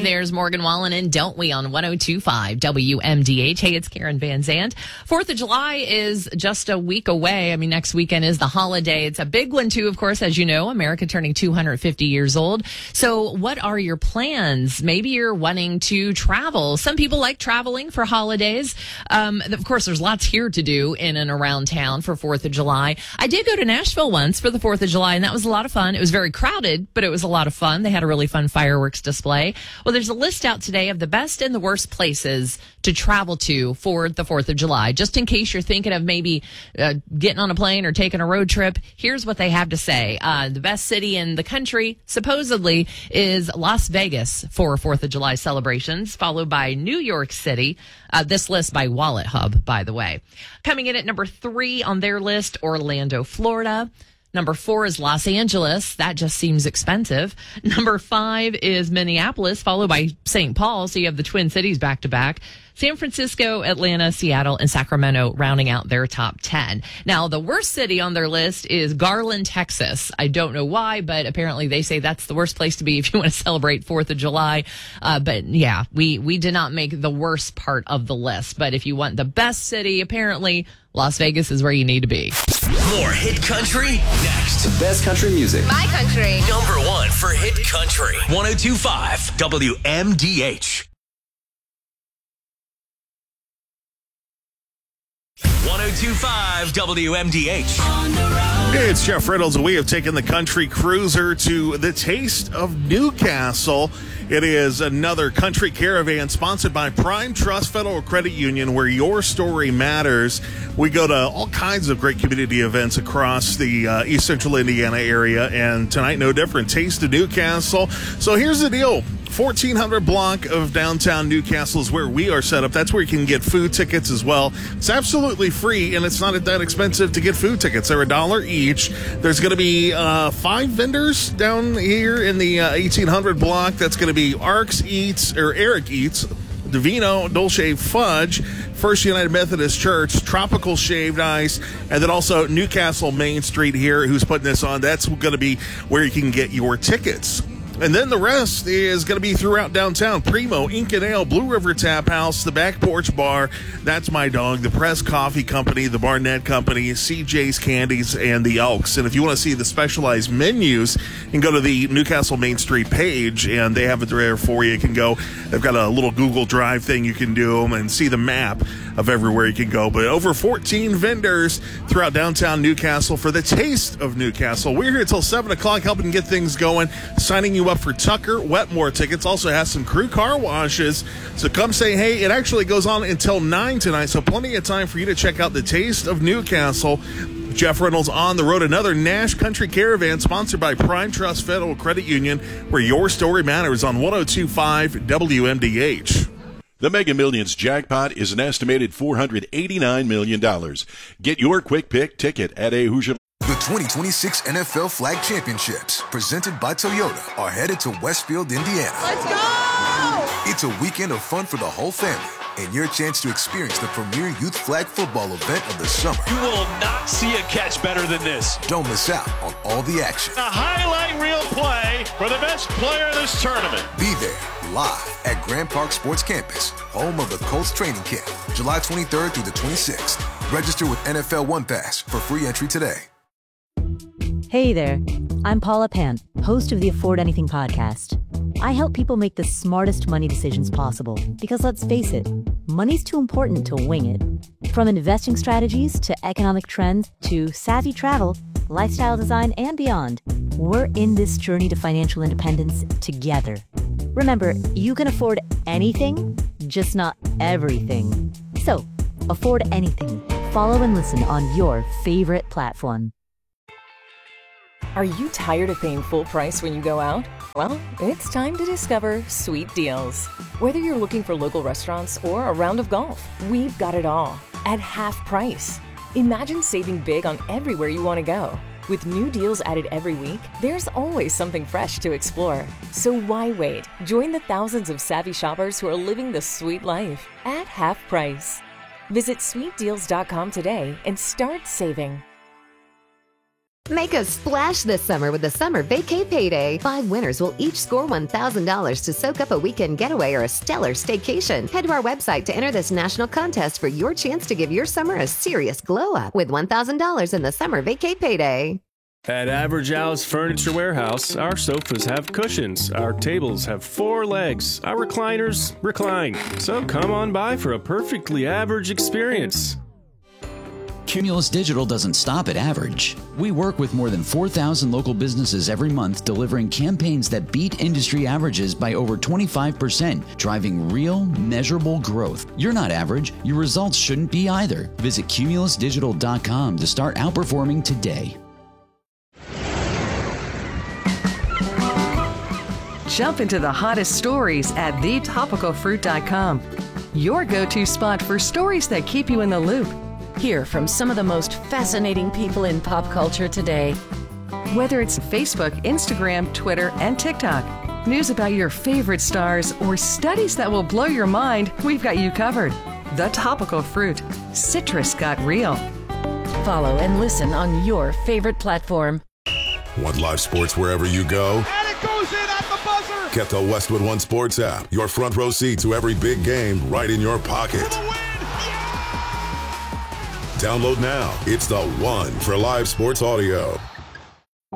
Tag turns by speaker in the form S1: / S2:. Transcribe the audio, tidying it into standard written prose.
S1: there's Morgan Wallen and Don't We on 102.5 WMDH. Hey, it's Karen Van Zandt. 4th of July is just a week away. I mean, next weekend is the holiday. It's a big one, too, of course, as you know, America turning 250 years old. So what are your plans? Maybe you're wanting to travel. Some people like traveling for holidays. Of course, there's lots here to do in and around town for 4th of July. I did go to Nashville once for the 4th of July, and that was a lot of fun. It was very crowded, but it was a lot of fun. They had a really fun fireworks display. Well, there's a list out today of the best and the worst places to travel to for the 4th of July. Just in case you're thinking of maybe getting on a plane or taking a road trip, here's what they have to say. The best city in the country, supposedly, is Las Vegas for 4th of July celebrations, followed by New York City. This list by Wallet Hub, by the way. Coming in at number 3 on their list, Orlando, Florida. Number 4 is Los Angeles. That just seems expensive. Number 5 is Minneapolis, followed by St. Paul. So you have the Twin Cities back to back. San Francisco, Atlanta, Seattle, and Sacramento rounding out their top 10. Now, the worst city on their list is Garland, Texas. I don't know why, but apparently they say that's the worst place to be if you want to celebrate 4th of July. But yeah, we did not make the worst part of the list. But if you want the best city, apparently Las Vegas is where you need to be.
S2: More hit country next.
S3: The best country music.
S4: My country.
S2: Number 1 for hit country. 102.5 WMDH. 102.5 WMDH.
S5: Hey, it's Jeff Reynolds, and we have taken the country cruiser to the Taste of Newcastle. It is another country caravan sponsored by Prime Trust Federal Credit Union, where your story matters. We go to all kinds of great community events across the East Central Indiana area, and tonight no different. Taste of Newcastle. So here's the deal. 1400 block of downtown Newcastle is where we are set up. That's where you can get food tickets as well. It's absolutely free, and it's not that expensive to get food tickets. They're $1 each. There's going to be 5 vendors down here in the 1800 block. That's going to be Eric Eats, Divino Dolce Fudge, First United Methodist Church, Tropical Shaved Ice, and then also Newcastle Main Street here, who's putting this on. That's going to be where you can get your tickets. And then the rest is going to be throughout downtown. Primo, Ink and Ale, Blue River Tap House, the Back Porch Bar, That's My Dog, the Press Coffee Company, the Barnett Company, CJ's Candies, and the Elks. And if you want to see the specialized menus, you can go to the Newcastle Main Street page, and they have it there for you. You can go. They've got a little Google Drive thing you can do them and see the map of everywhere you can go. But over 14 vendors throughout downtown Newcastle for the Taste of Newcastle. We're here until 7 o'clock helping get things going, signing you up for Tucker Wetmore tickets. Also has some crew car washes. So come say hey. It actually goes on until 9 tonight, so plenty of time for you to check out the Taste of Newcastle. Jeff Reynolds on the road. Another Nash Country Caravan sponsored by Prime Trust Federal Credit Union, where your story matters on 102.5 WMDH.
S6: The Mega Millions jackpot is an estimated $489 million. Get your quick pick ticket at a Hoosier.
S7: The 2026 NFL Flag Championships, presented by Toyota, are headed to Westfield, Indiana.
S4: Let's go!
S7: It's a weekend of fun for the whole family, and your chance to experience the premier youth flag football event of the summer.
S8: You will not see a catch better than this.
S7: Don't miss out on all the action.
S8: A highlight reel play for the best player in this tournament.
S7: Be there live at Grand Park Sports Campus, home of the Colts training camp, July 23rd through the 26th. Register with NFL One Pass for free entry today.
S9: Hey there, I'm Paula Pant, host of the Afford Anything podcast. I help people make the smartest money decisions possible because, let's face it, money's too important to wing it. From investing strategies to economic trends to savvy travel, lifestyle design, and beyond, we're in this journey to financial independence together. Remember, you can afford anything, just not everything. So, afford anything. Follow and listen on your favorite platform.
S10: Are you tired of paying full price when you go out? Well, it's time to discover Sweet Deals. Whether you're looking for local restaurants or a round of golf, we've got it all at half price. Imagine saving big on everywhere you want to go. With new deals added every week, there's always something fresh to explore. So why wait? Join the thousands of savvy shoppers who are living the sweet life at half price. Visit sweetdeals.com today and start saving.
S3: Make a splash this summer with the Summer Vacay Payday. 5 winners will each score $1,000 to soak up a weekend getaway or a stellar staycation. Head to our website to enter this national contest for your chance to give your summer a serious glow up with $1,000 in the Summer Vacay Payday.
S4: At Average Al's Furniture Warehouse, our sofas have cushions, our tables have 4 legs, our recliners recline. So come on by for a perfectly average experience.
S11: Cumulus Digital doesn't stop at average. We work with more than 4,000 local businesses every month, delivering campaigns that beat industry averages by over 25%, driving real, measurable growth. You're not average. Your results shouldn't be either. Visit cumulusdigital.com to start outperforming today.
S12: Jump into the hottest stories at thetopicalfruit.com. Your go-to spot for stories that keep you in the loop. Hear from some of the most fascinating people in pop culture today. Whether it's Facebook, Instagram, Twitter, and TikTok, news about your favorite stars, or studies that will blow your mind, we've got you covered. The Topical Fruit. Citrus got real. Follow and listen on your favorite platform.
S13: Want live sports wherever you go?
S8: And it goes in at the buzzer!
S13: Get the Westwood One Sports app. Your front row seat to every big game right in your pocket. Download now. It's the one for live sports audio.